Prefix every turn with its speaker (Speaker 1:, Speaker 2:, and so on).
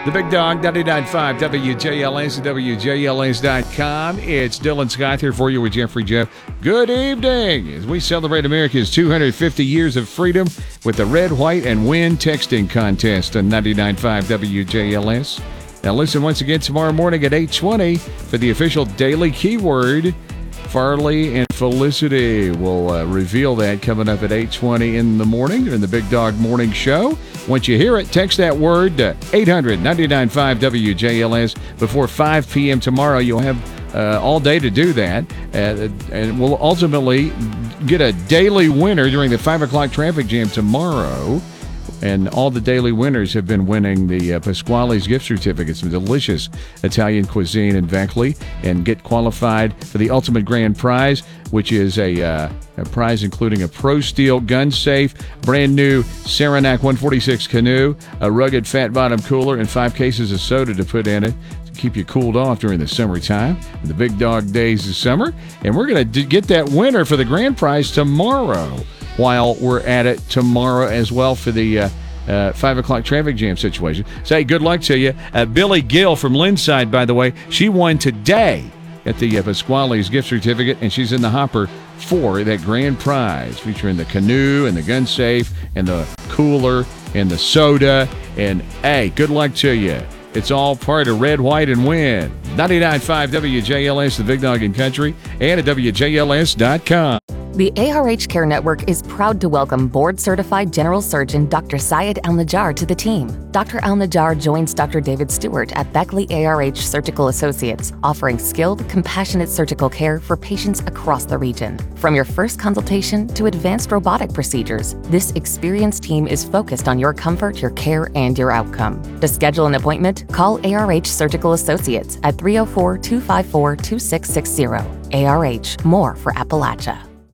Speaker 1: The Big Dog, 99.5 WJLS and WJLS.com. It's Dylan Scott here for you with Jeffrey Jeff. Good evening as we celebrate America's 250 years of freedom with the Red, White, and Win texting contest on 99.5 WJLS. Now listen once again tomorrow morning at 8:20 for the official daily keyword. Farley and Felicity will reveal that coming up at 8:20 in the morning during the Big Dog Morning Show. Once you hear it, text that word to 800-995 WJLS before 5 p.m. tomorrow. You'll have all day to do that, and we'll ultimately get a daily winner during the 5 o'clock traffic jam tomorrow. And all the daily winners have been winning the Pasquale's gift certificates, some delicious Italian cuisine in Veckley, and get qualified for the ultimate grand prize, which is a prize including a Pro Steel gun safe, brand new Saranac 146 canoe, a rugged fat bottom cooler, and 5 cases of soda to put in it to keep you cooled off during the summertime, the big dog days of summer. And we're going to get that winner for the grand prize tomorrow, while we're at it tomorrow as well for the 5 o'clock traffic jam situation. Say good luck to you. Billy Gill from Linside, by the way, she won today at the Pasquale's gift certificate, and she's in the hopper for that grand prize featuring the canoe and the gun safe and the cooler and the soda. And hey, good luck to you. It's all part of Red, White, and Win. 99.5 WJLS, the Big Dog in Country, and at WJLS.com.
Speaker 2: The ARH Care Network is proud to welcome board-certified general surgeon Dr. Syed Al-Najjar to the team. Dr. Al-Najjar joins Dr. David Stewart at Beckley ARH Surgical Associates, offering skilled, compassionate surgical care for patients across the region. From your first consultation to advanced robotic procedures, this experienced team is focused on your comfort, your care, and your outcome. To schedule an appointment, call ARH Surgical Associates at 304-254-2660. ARH, more for Appalachia.